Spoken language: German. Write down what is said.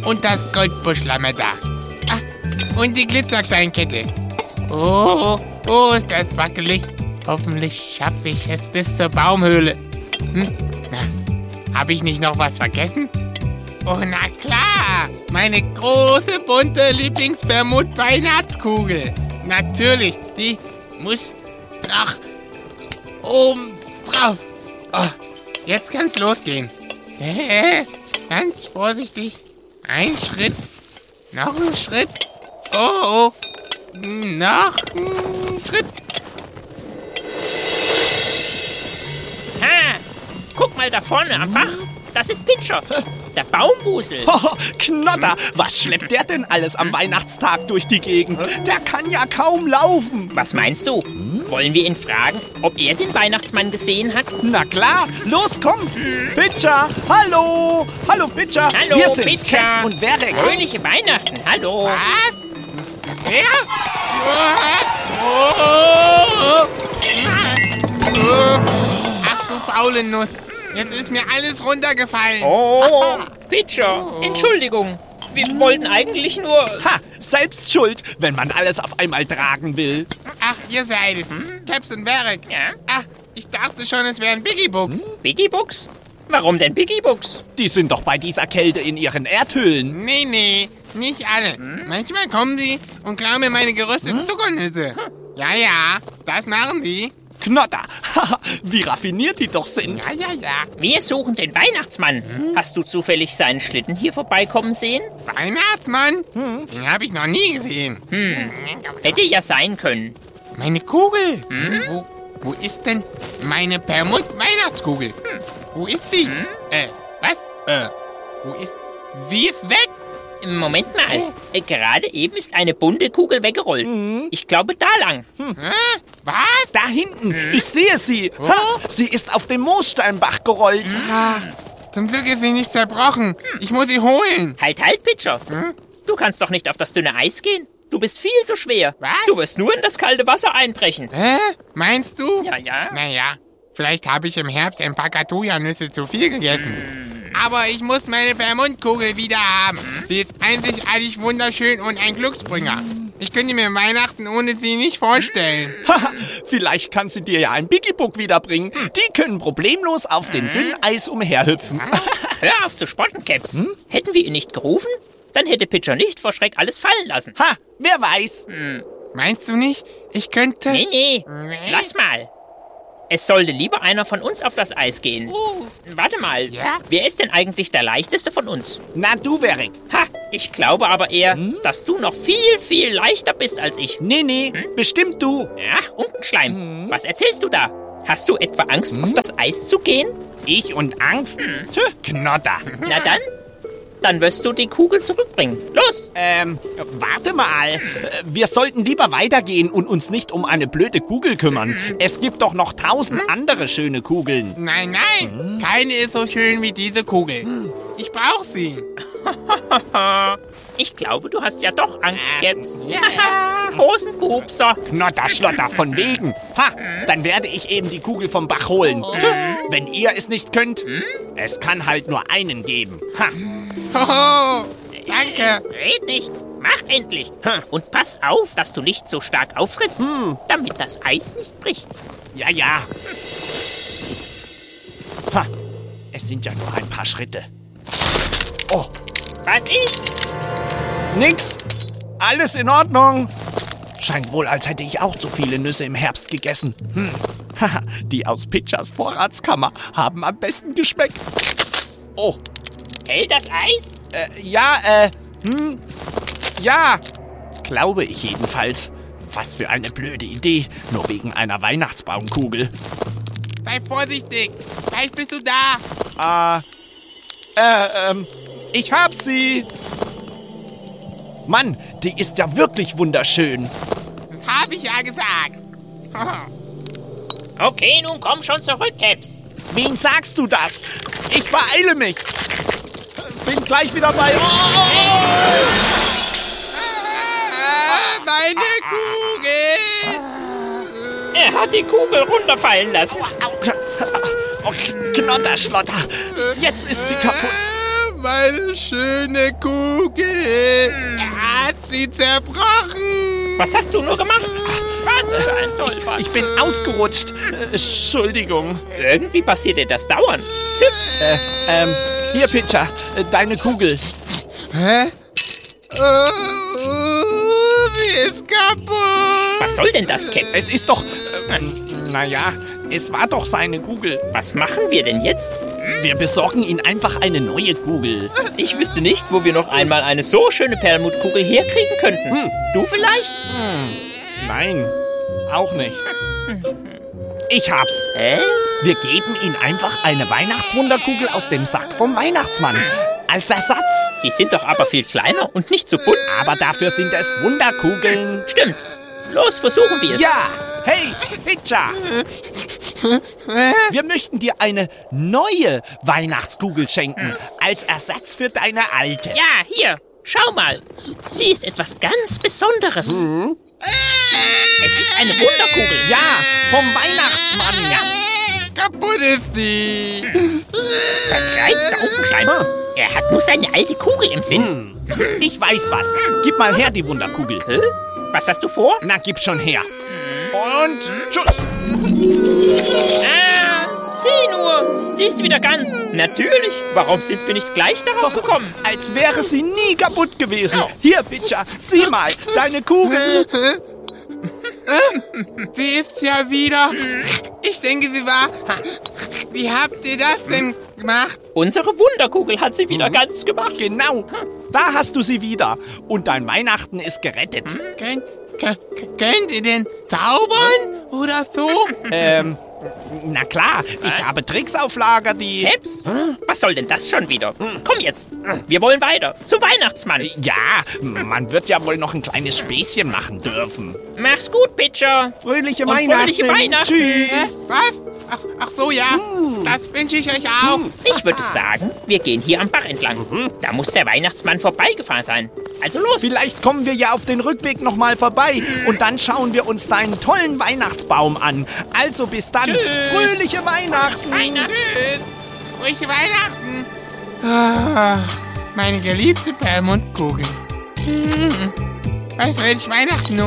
Und das Goldbuschlammer-Da. Ach, und die Glitzerkleinkette. Oh, ist das wackelig. Hoffentlich schaffe ich es bis zur Baumhöhle. Habe ich nicht noch was vergessen? Oh, na klar. Meine große, bunte Lieblings-Bermud-Weihnachtskugel. Natürlich, die muss nach oben drauf. Oh, jetzt kann's losgehen. Ganz vorsichtig. Ein Schritt. Noch ein Schritt. Oh. Noch ein Schritt. Ha! Guck mal da vorne am Bach. Das ist Pincher, der Baumwusel. Knotter, was schleppt der denn alles am Weihnachtstag durch die Gegend? Der kann ja kaum laufen. Was meinst du? Wollen wir ihn fragen, ob er den Weihnachtsmann gesehen hat? Na klar, los, komm. Pitcher, hallo. Hallo, Pitcher. Hallo, wir sind's, Pitcher. Caps und Verek. Fröhliche Weihnachten, hallo. Was? Wer? Ach du faule Nuss. Jetzt ist mir alles runtergefallen. Oh, Pitcher, Entschuldigung. Wir wollten eigentlich nur... Ha, selbst schuld, wenn man alles auf einmal tragen will. Ach, ihr seid es. Caps und Verek. Ja? Ach, ich dachte schon, es wären Biggie-Books. Biggie Books? Warum denn Biggie Books? Die sind doch bei dieser Kälte in ihren Erdhöhlen. Nee, nicht alle. Manchmal kommen die und klauen mir meine gerösteten Zuckernüsse. Ja, das machen die. Knotter, haha, wie raffiniert die doch sind. Ja. Wir suchen den Weihnachtsmann. Hast du zufällig seinen Schlitten hier vorbeikommen sehen? Weihnachtsmann? Den habe ich noch nie gesehen. Hätte ja sein können. Meine Kugel. Wo ist denn meine Permut-Weihnachtskugel? Wo ist sie? Was? Wo ist... Sie ist weg? Moment mal. Gerade eben ist eine bunte Kugel weggerollt. Ich glaube, da lang. Was? Da hinten, ich sehe sie. Ha, sie ist auf dem Moossteinbach gerollt. Zum Glück ist sie nicht zerbrochen. Ich muss sie holen. Halt, Pitcher. Du kannst doch nicht auf das dünne Eis gehen. Du bist viel zu schwer. Was? Du wirst nur in das kalte Wasser einbrechen. Meinst du? Ja. Naja, vielleicht habe ich im Herbst ein paar Katuja-Nüsse zu viel gegessen. Aber ich muss meine Permut-Kugel wieder haben. Sie ist einzigartig wunderschön und ein Glücksbringer. Ich könnte mir Weihnachten ohne sie nicht vorstellen. Haha, vielleicht kann sie dir ja ein Biggie-Book wiederbringen. Die können problemlos auf dem dünnen Eis umherhüpfen. Hör auf zu spotten, Caps. Hätten wir ihn nicht gerufen, dann hätte Pitcher nicht vor Schreck alles fallen lassen. Ha, wer weiß. Meinst du nicht, ich könnte... Nee. Lass mal. Es sollte lieber einer von uns auf das Eis gehen. Warte mal. Ja? Wer ist denn eigentlich der leichteste von uns? Na du, Verek. Ha, ich glaube aber eher, dass du noch viel, viel leichter bist als ich. Nee, bestimmt du. Ach, Unkenschleim. Was erzählst du da? Hast du etwa Angst, auf das Eis zu gehen? Ich und Angst? Knotter. Na dann wirst du die Kugel zurückbringen. Los! Warte mal. Wir sollten lieber weitergehen und uns nicht um eine blöde Kugel kümmern. Es gibt doch noch 1000 andere schöne Kugeln. Nein, keine ist so schön wie diese Kugel. Ich brauche sie. Ich glaube, du hast ja doch Angst, Caps. Ja, Hosenpupser. Knotter, Schlotter, von wegen. Ha, dann werde ich eben die Kugel vom Bach holen. Wenn ihr es nicht könnt, es kann halt nur einen geben. Ha. Hoho, danke. Red nicht. Mach endlich. Und pass auf, dass du nicht so stark auftrittst, damit das Eis nicht bricht. Ja. Ha, es sind ja nur ein paar Schritte. Oh, Was ist? nix. Alles in Ordnung. Scheint wohl, als hätte ich auch zu viele Nüsse im Herbst gegessen. Haha, die aus Pitchers Vorratskammer haben am besten geschmeckt. Oh, Hält das Eis? ja, glaube ich jedenfalls. Was für eine blöde Idee, nur wegen einer Weihnachtsbaumkugel. Sei vorsichtig. Gleich bist du da. Ich hab sie. Mann, die ist ja wirklich wunderschön. Das habe ich ja gesagt. Okay, nun komm schon zurück, Caps. Wem sagst du das? Ich beeile mich. Bin gleich wieder bei... Meine Kugel. Er hat die Kugel runterfallen lassen. Oh, Knotterschlotter. Jetzt ist sie kaputt. meine schöne Kugel. Er hat sie zerbrochen. Was hast du nur gemacht? Was für ein Tollpatsch. Ich bin ausgerutscht. Entschuldigung. Irgendwie passiert dir das dauernd. Hier, Pitcher, deine Kugel. Hä? Sie ist kaputt. Was soll denn das, Cap? Es ist doch... naja, es war doch seine Kugel. Was machen wir denn jetzt? Wir besorgen ihm einfach eine neue Kugel. Ich wüsste nicht, wo wir noch einmal eine so schöne Perlmuttkugel herkriegen könnten. Du vielleicht? Nein, auch nicht. Ich hab's. Hä? Wir geben ihm einfach eine Weihnachtswunderkugel aus dem Sack vom Weihnachtsmann. Als Ersatz. Die sind doch aber viel kleiner und nicht so bunt. Aber dafür sind es Wunderkugeln. Stimmt. Los, versuchen wir es. Ja, hey, Pitcher. Wir möchten dir eine neue Weihnachtskugel schenken. Als Ersatz für deine alte. Ja, hier. Schau mal. Sie ist etwas ganz Besonderes. Es ist eine Wunderkugel. Ja, vom Weihnachtsmann. Ja. Kaputt ist sie. Verkreizter Augenschein. Er hat nur seine alte Kugel im Sinn. Ich weiß was. Gib mal her die Wunderkugel. Hä? Was hast du vor? Na, gib schon her. Und tschüss. Sieh nur. Sie ist wieder ganz. Natürlich. Warum sind wir nicht gleich darauf gekommen? Als wäre sie nie kaputt gewesen. Hier, Pitcher, sieh mal, deine Kugel. Sie ist ja wieder. Ich denke, sie war. Wie habt ihr das denn gemacht? Unsere Wunderkugel hat sie wieder ganz gemacht. Genau, da hast du sie wieder. Und dein Weihnachten ist gerettet. Könnt ihr denn zaubern oder so? Na klar, ich habe Tricks auf Lager, die... Caps? Was soll denn das schon wieder? Komm jetzt. Wir wollen weiter. Zu Weihnachtsmann. Ja, man wird ja wohl noch ein kleines Späßchen machen dürfen. Mach's gut, Pitcher. Fröhliche Und Weihnachten. fröhliche Weihnachten. Tschüss. Was? Ach so, ja. Das wünsche ich euch auch. Ich würde sagen, wir gehen hier am Bach entlang. Da muss der Weihnachtsmann vorbeigefahren sein. Also los. Vielleicht kommen wir ja auf den Rückweg nochmal vorbei und dann schauen wir uns deinen tollen Weihnachtsbaum an. Also bis dann. Tschüss. Fröhliche Weihnachten. Weihnachten. Tschüss. Fröhliche Weihnachten. Ah, meine geliebte Perlmuttkugel. Was werde ich Weihnachten